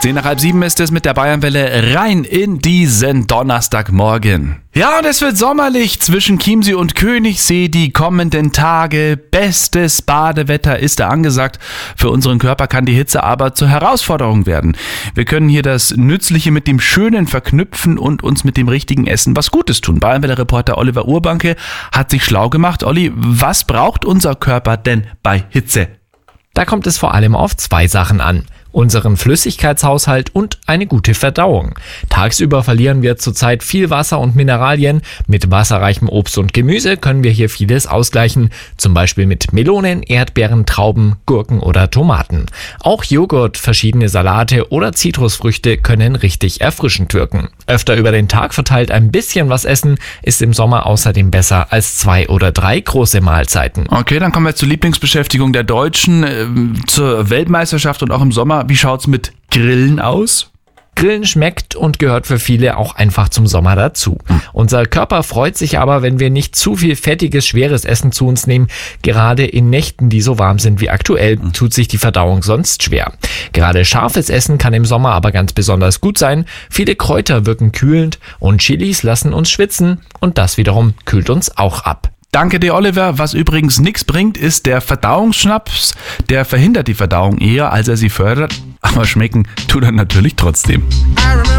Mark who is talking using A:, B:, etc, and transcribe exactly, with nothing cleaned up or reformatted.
A: Zehn nach halb sieben ist es mit der Bayernwelle rein in diesen Donnerstagmorgen. Ja, und es wird sommerlich zwischen Chiemsee und Königssee die kommenden Tage. Bestes Badewetter ist da angesagt. Für unseren Körper kann die Hitze aber zur Herausforderung werden. Wir können hier das Nützliche mit dem Schönen verknüpfen und uns mit dem richtigen Essen was Gutes tun. Bayernwelle-Reporter Oliver Urbanke hat sich schlau gemacht. Olli, was braucht unser Körper denn bei Hitze?
B: Da kommt es vor allem auf zwei Sachen an. Unseren Flüssigkeitshaushalt und eine gute Verdauung. Tagsüber verlieren wir zurzeit viel Wasser und Mineralien. Mit wasserreichem Obst und Gemüse können wir hier vieles ausgleichen. Zum Beispiel mit Melonen, Erdbeeren, Trauben, Gurken oder Tomaten. Auch Joghurt, verschiedene Salate oder Zitrusfrüchte können richtig erfrischend wirken. Öfter über den Tag verteilt ein bisschen was essen ist im Sommer außerdem besser als zwei oder drei große Mahlzeiten.
A: Okay, dann kommen wir zur Lieblingsbeschäftigung der Deutschen, äh, zur Weltmeisterschaft und auch im Sommer. Wie schaut's mit Grillen aus?
B: Grillen schmeckt und gehört für viele auch einfach zum Sommer dazu. Unser Körper freut sich aber, wenn wir nicht zu viel fettiges, schweres Essen zu uns nehmen. Gerade in Nächten, die so warm sind wie aktuell, tut sich die Verdauung sonst schwer. Gerade scharfes Essen kann im Sommer aber ganz besonders gut sein. Viele Kräuter wirken kühlend und Chilis lassen uns schwitzen und das wiederum kühlt uns auch ab.
A: Danke dir, Oliver. Was übrigens nichts bringt, ist der Verdauungsschnaps. Der verhindert die Verdauung eher, als er sie fördert. Aber schmecken tut er natürlich trotzdem.